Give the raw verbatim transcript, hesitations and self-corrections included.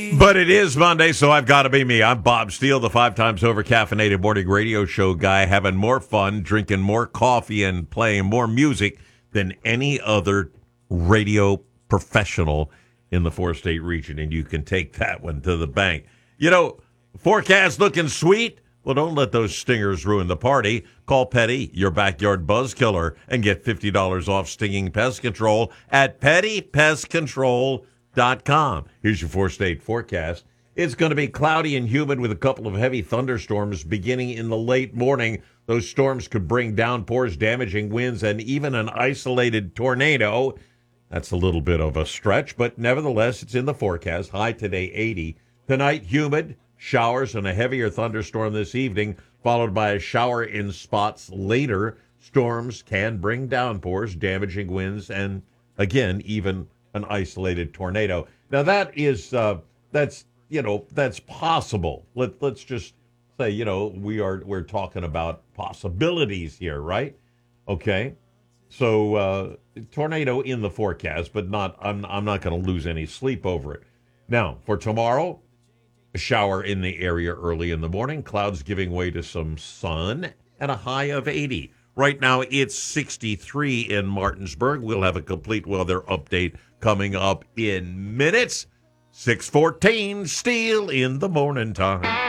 But it is Monday, so I've got to be me. I'm Bob Steele, the five times over caffeinated morning radio show guy, having more fun, drinking more coffee, and playing more music than any other radio professional in the four-state region. And you can take that one to the bank. You know, forecast looking sweet? Well, don't let those stingers ruin the party. Call Petty, your backyard buzz killer, and get fifty dollars off stinging pest control at petty pest control dot com. Here's your four-state forecast. It's going to be cloudy and humid with a couple of heavy thunderstorms beginning in the late morning. Those storms could bring downpours, damaging winds, and even an isolated tornado. That's a little bit of a stretch, but nevertheless, it's in the forecast. High today, eighty. Tonight, humid. Showers and a heavier thunderstorm this evening, followed by a shower in spots later. Storms can bring downpours, damaging winds, and again, even an isolated tornado. Now that is, uh, that's, you know, that's possible. Let, let's just say, you know, we are, we're talking about possibilities here, right? Okay. So, uh, tornado in the forecast, but not, I'm, I'm not going to lose any sleep over it. Now, for tomorrow, a shower in the area early in the morning, clouds giving way to some sun, and a high of eighty. Right now, it's sixty-three in Martinsburg. We'll have a complete weather update coming up in minutes. six fourteen, Steele in the morning time.